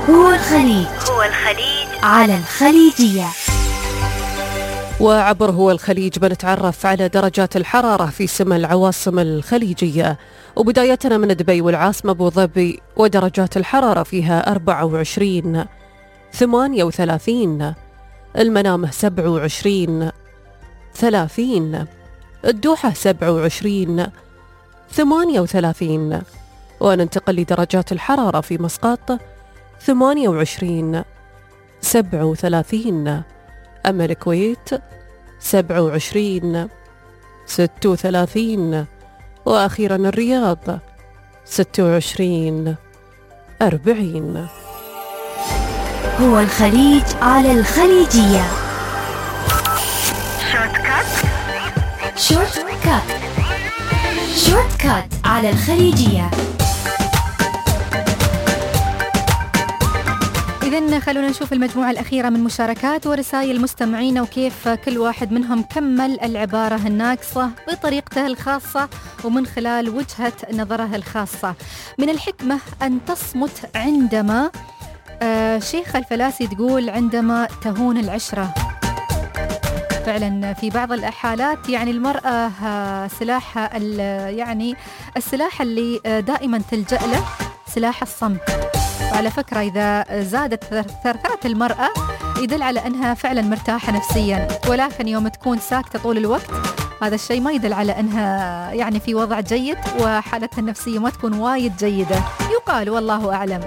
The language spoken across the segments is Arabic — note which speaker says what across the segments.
Speaker 1: هو الخليج على الخليجية.
Speaker 2: وعبر هو الخليج بنتعرف على درجات الحرارة في سما العواصم الخليجية، وبدايتنا من دبي والعاصمة أبو ظبي، ودرجات الحرارة فيها 24 38، المنامة 27 30، الدوحة 27 38. وننتقل لدرجات الحرارة في مسقط 28 37، أما الكويت 27 36، وأخيرا الرياض 26 40.
Speaker 1: هو الخليج على الخليجية. شورت كات على الخليجية.
Speaker 3: إذن خلونا نشوف المجموعة الأخيرة من مشاركات ورسائل مستمعين، وكيف كل واحد منهم كمل العبارة الناقصة بطريقته الخاصة ومن خلال وجهة نظره الخاصة. من الحكمة أن تصمت عندما شيخ الفلاسي تقول عندما تهون العشرة. فعلا في بعض الحالات يعني المرأة سلاحها يعني السلاح اللي دائما تلجأ له سلاح الصمت. وعلى فكرة إذا زادت ثرثرة المرأة يدل على أنها فعلا مرتاحة نفسيا، ولكن يوم تكون ساكتة طول الوقت هذا الشيء ما يدل على أنها يعني في وضع جيد، وحالتها النفسية ما تكون وايد جيدة، يقال والله أعلم.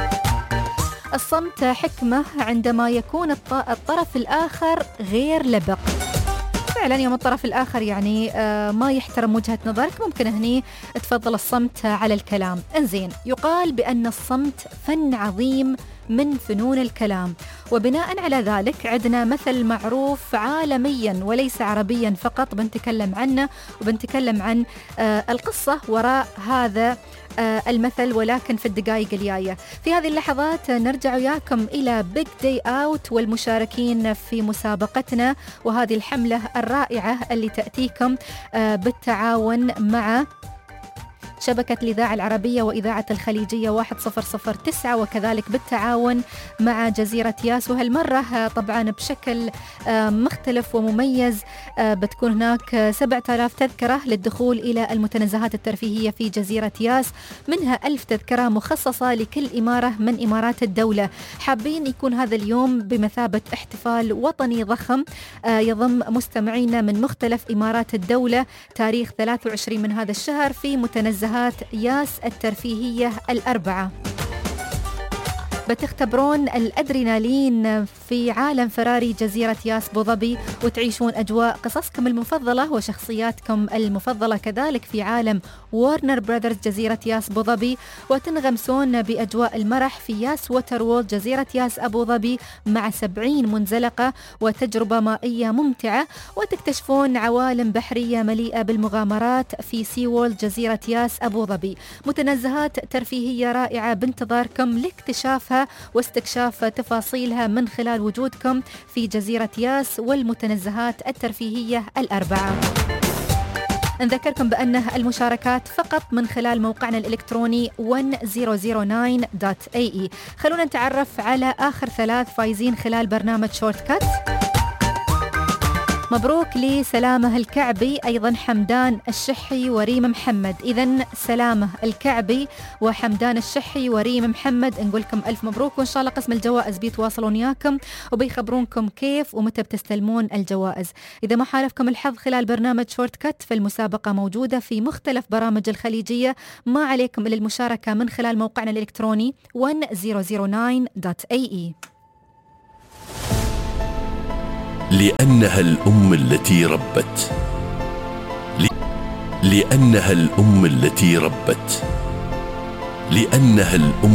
Speaker 3: الصمت حكمة عندما يكون الطرف الآخر غير لبق. فعلا يوم الطرف الآخر يعني ما يحترم وجهة نظرك ممكن هني تفضل الصمت على الكلام. انزين، يقال بأن الصمت فن عظيم من فنون الكلام، وبناء على ذلك عندنا مثل معروف عالميا وليس عربيا فقط بنتكلم عنه، وبنتكلم عن القصة وراء هذا المثل، ولكن في الدقائق الجاية. في هذه اللحظات نرجع وياكم إلى بيج داي أوت والمشاركين في مسابقتنا، وهذه الحملة الرائعة اللي تأتيكم بالتعاون مع شبكة الإذاعة العربية وإذاعة الخليجية 1009، وكذلك بالتعاون مع جزيرة ياس. وهالمرة طبعا بشكل مختلف ومميز بتكون هناك 7000 تذكرة للدخول إلى المتنزهات الترفيهية في جزيرة ياس، منها 1000 تذكرة مخصصة لكل إمارة من إمارات الدولة. حابين يكون هذا اليوم بمثابة احتفال وطني ضخم يضم مستمعين من مختلف إمارات الدولة تاريخ 23 من هذا الشهر في متنزهات ياس الترفيهية الأربعة. بتختبرون الأدرينالين في عالم فراري جزيرة ياس أبو ظبي، وتعيشون أجواء قصصكم المفضلة وشخصياتكم المفضلة كذلك في عالم وارنر براذرز جزيرة ياس أبو ظبي، وتنغمسون بأجواء المرح في ياس ووتر وورلد جزيرة ياس أبو ظبي مع 70 منزلقة وتجربة مائية ممتعة، وتكتشفون عوالم بحرية مليئة بالمغامرات في سي وورلد جزيرة ياس أبو ظبي. متنزهات ترفيهية رائعة بانتظاركم لاكتشافها واستكشاف تفاصيلها من خلال وجودكم في جزيرة ياس والمتنزهات الترفيهية الأربعة. نذكركم بأن المشاركات فقط من خلال موقعنا الإلكتروني 1009.ae. خلونا نتعرف على آخر 3 فايزين خلال برنامج شورت كات. مبروك لسلامة الكعبي، أيضا حمدان الشحي وريم محمد. إذن سلامة الكعبي وحمدان الشحي وريم محمد نقول لكم ألف مبروك، وإن شاء الله قسم الجوائز بيتواصلون وياكم وبيخبرونكم كيف ومتى بتستلمون الجوائز. إذا ما حالفكم الحظ خلال برنامج شورت كات، فالمسابقة موجودة في مختلف برامج الخليجية، ما عليكم إلا المشاركة من خلال موقعنا الإلكتروني 1009.ae.
Speaker 4: لأنها الأم التي ربت، لأنها الأم التي ربت، لأنها الأم